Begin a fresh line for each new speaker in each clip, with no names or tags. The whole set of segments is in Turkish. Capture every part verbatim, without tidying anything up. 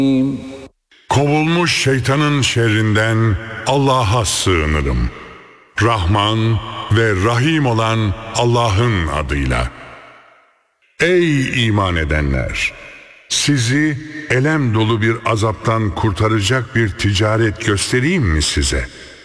Kovulmuş şeytanın şerrinden Allah'a sığınırım. Rahman ve Rahim olan Allah'ın adıyla. Ey iman edenler! Sizi elem dolu bir azaptan kurtaracak bir ticaret göstereyim mi size?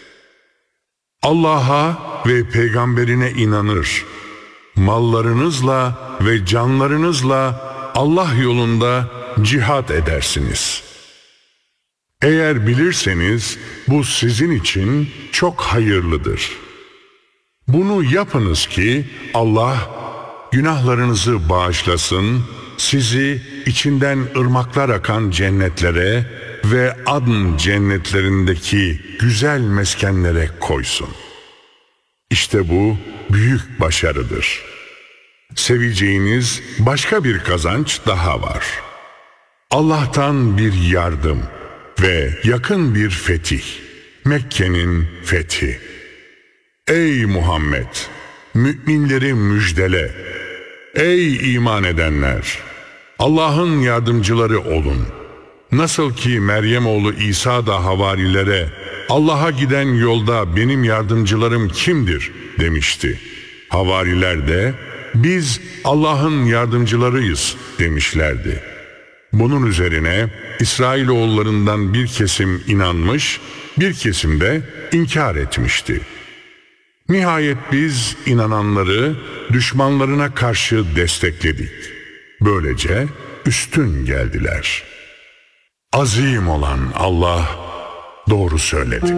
Allah'a ve peygamberine inanır, mallarınızla ve canlarınızla Allah yolunda cihat edersiniz. Eğer bilirseniz bu sizin için çok hayırlıdır. Bunu yapınız ki Allah günahlarınızı bağışlasın, sizi içinden ırmaklar akan cennetlere ve adn cennetlerindeki güzel meskenlere koysun. İşte bu büyük başarıdır. Seveceğiniz başka bir kazanç daha var. Allah'tan bir yardım ve yakın bir fetih. Mekke'nin fethi. Ey Muhammed! Müminleri müjdele. Ey iman edenler! Allah'ın yardımcıları olun. Nasıl ki Meryem oğlu İsa da havarilere Allah'a giden yolda benim yardımcılarım kimdir demişti. Havariler de biz Allah'ın yardımcılarıyız demişlerdi. Bunun üzerine İsrailoğullarından bir kesim inanmış, bir kesim de inkar etmişti. Nihayet biz inananları düşmanlarına karşı destekledik. Böylece üstün geldiler. Azim olan Allah doğru söyledi.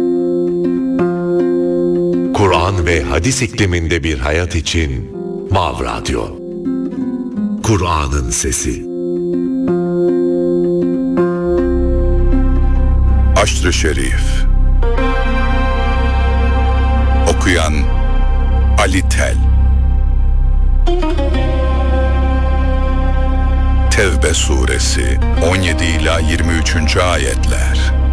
Kur'an ve hadis ikliminde bir hayat için Mav Radyo. Kur'an'ın sesi.
Aşr-ı Şerif. Okuyan Ali Tel. Tevbe suresi on yedi ila yirmi üçüncü ayetler.